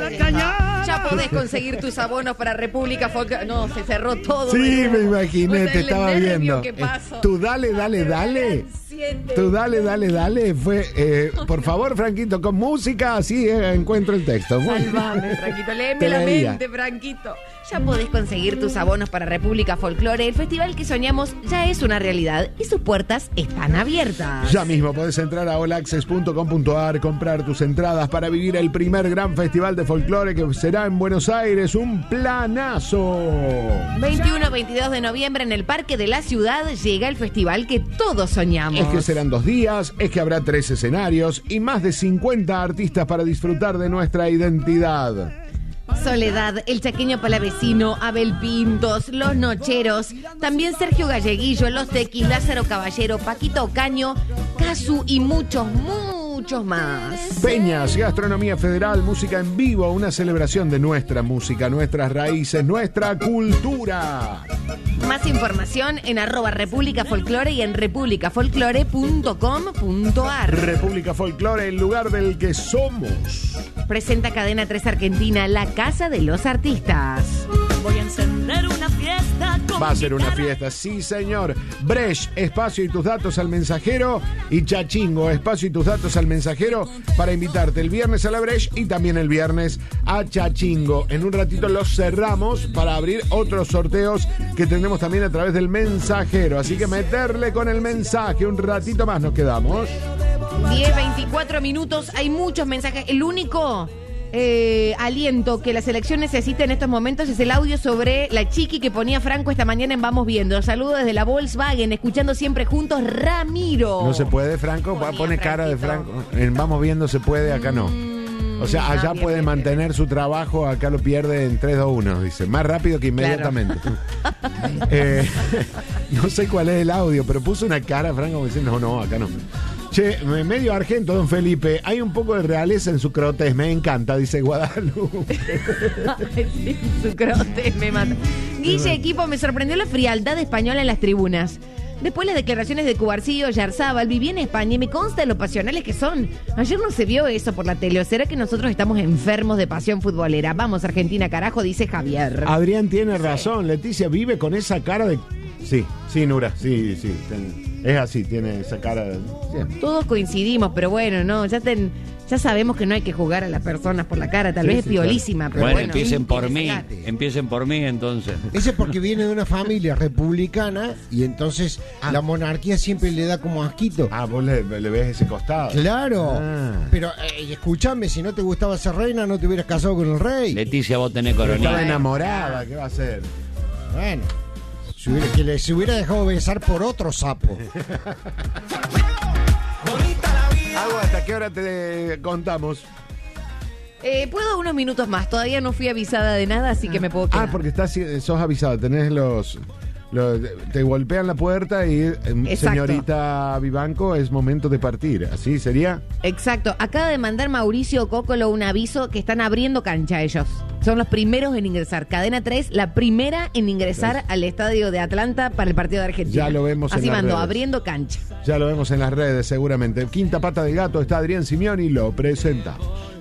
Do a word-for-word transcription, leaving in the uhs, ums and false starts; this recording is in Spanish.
está. Ya podés conseguir tus abonos para República Folclore. No, se cerró todo. Sí, me imaginé, O sea, te el estaba nervio viendo. que pasó. Tú dale, dale, dale. Tú dale, dale, dale. Fue, eh, por favor, Franquito, con música, así eh, encuentro el texto. Muy- Salvame, Franquito, léeme Te la leía. mente, Franquito. Ya podés conseguir tus abonos para República Folclore. El festival que soñamos ya es una realidad y sus puertas están abiertas. Ya mismo podés entrar a all access punto com punto a r, comprar tus entradas para vivir el primer gran festival de folclore que será en Buenos Aires. Un planazo. veintiuno a veintidós de noviembre en el Parque de la Ciudad llega el festival que todos soñamos. Es que serán dos días, es que habrá tres escenarios y más de cincuenta artistas para disfrutar de nuestra identidad. Soledad, el chaqueño palavecino, Abel Pintos, Los Nocheros, también Sergio Galleguillo, Los Tequis, Lázaro Caballero, Paquito Ocaño, Casu y muchos, muchos más. Peñas, gastronomía federal, música en vivo, una celebración de nuestra música, nuestras raíces, nuestra cultura. Más información en arroba República Folclore y en república folclore punto com punto a r. República Folclore, el lugar del que somos. Presenta Cadena tres Argentina, la casa de los artistas. Voy a encender una fiesta con Va a ser una guitarra. fiesta, sí señor. Bresh, espacio y tus datos al mensajero. Y Chachingo, espacio y tus datos al mensajero para invitarte el viernes a la Bresh y también el viernes a Chachingo. En un ratito los cerramos para abrir otros sorteos que tendremos también a través del mensajero. Así que meterle con el mensaje. Un ratito más nos quedamos. diez, veinticuatro minutos, hay muchos mensajes. El único eh, aliento que la selección necesita en estos momentos es el audio sobre la chiqui que ponía Franco esta mañana en Vamos Viendo. Saludos desde la Volkswagen, escuchando siempre juntos, Ramiro. No se puede, Franco. Ponía Pone cara de Franquito. Franco. En Vamos Viendo se puede, acá no. O sea, Ah, allá bien, puede bien, mantener su trabajo, acá lo pierde en tres, dos, uno, dice. Más rápido que inmediatamente. Eh, no sé cuál es el audio, pero puso una cara, Franco, como diciendo, no, no, acá no. Che, me- medio argento, don Felipe. Hay un poco de realeza en su crotes, me encanta, dice Guadalupe. Sí, su crote me mata. Guille, equipo, me sorprendió la frialdad española en las tribunas. Después las declaraciones de Cubarcillo, Yarzábal, viví en España y me consta lo pasionales que son. Ayer no se vio eso por la tele, ¿o será que nosotros estamos enfermos de pasión futbolera? Vamos, Argentina, carajo, dice Javier. Adrián tiene razón, Leticia vive con esa cara de... Sí, sí, Nura, sí, sí. ten- Es así, tiene esa cara de... sí. Todos coincidimos, pero bueno, no, ya ten, ya sabemos que no hay que jugar a las personas por la cara, tal Sí, vez sí, es piolísima, pero Bueno, bueno. empiecen por tiene mí. sacate. Empiecen por mí, entonces. Ese es porque viene de una familia republicana y entonces la monarquía siempre le da como asquito. Ah, vos le, le ves ese costado. Claro, Ah. pero eh, escúchame, si no te gustaba ser reina, no te hubieras casado con el rey. Leticia, vos tenés Estaba coronel. enamorada, ¿qué va a hacer? Bueno, se hubiera- que le, se hubiera dejado besar por otro sapo. Hago, ¿hasta qué hora te contamos? Eh, Puedo unos minutos más, todavía no fui avisada de nada, así que me puedo quedar. Ah, porque estás, sos avisado, tenés los, los- te golpean la puerta y eh, señorita Vivanco, es momento de partir. ¿Así sería? Exacto, acaba de mandar Mauricio Cócolo un aviso que están abriendo cancha ellos. Son los primeros en ingresar. Cadena tres, la primera en ingresar al estadio de Atlanta para el partido de Argentina. Ya lo vemos en Así las mandó, redes. abriendo cancha. Ya lo vemos en las redes seguramente. Quinta pata del gato, está Adrián Simeoni y lo presentamos.